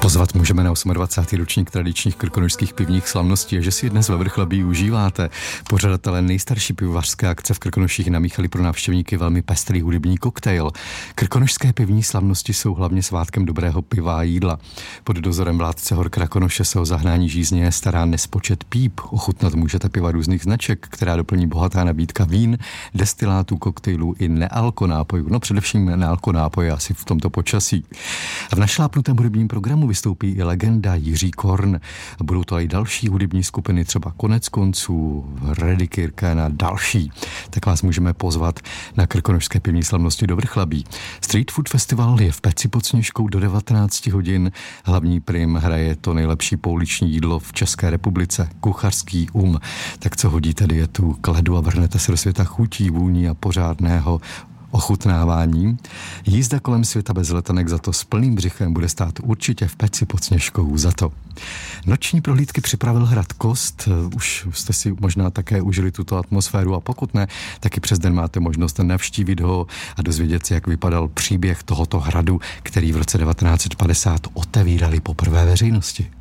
Pozvat můžeme na 28. ročník tradičních krkonošských pivních slavností a že si je dnes ve Vrchlabí užíváte. Pořadatelé nejstarší pivovařské akce v Krkonoších namíchali pro návštěvníky velmi pestrý hudební koktejl. Krkonošské pivní slavnosti jsou hlavně svátkem dobrého piva a jídla. Pod dozorem vládce hor Krakonoše se o zahnání žízně stará nespočet píp. Ochutnat můžete piva různých značek, která doplní bohatá nabídka vín, destilátů, koktejlů i nealkonápojů. No především nealkonápoje asi v tomto počasí. A v našlápnutém hudebním programu vystoupí i legenda Jiří Korn. Budou to i další hudební skupiny, třeba Konec konců, Redikirken a další. Tak vás můžeme pozvat na krkonošské pivní slavnosti do Vrchlabí. Street Food Festival je v Peci pod Sněžkou do 19 hodin. Hlavní prim hraje to nejlepší pouliční jídlo v České republice, kuchařský Tak co hodíte dietu k ledu a vrhnete se do světa chutí, vůní a pořádného ochutnávání. Jízda kolem světa bez letenek za to s plným břichem bude stát určitě v Peci pod Sněžkou za to. Noční prohlídky připravil hrad Kost. Už jste si možná také užili tuto atmosféru a pokud ne, taky přes den máte možnost navštívit ho a dozvědět se, jak vypadal příběh tohoto hradu, který v roce 1950 otevírali poprvé veřejnosti.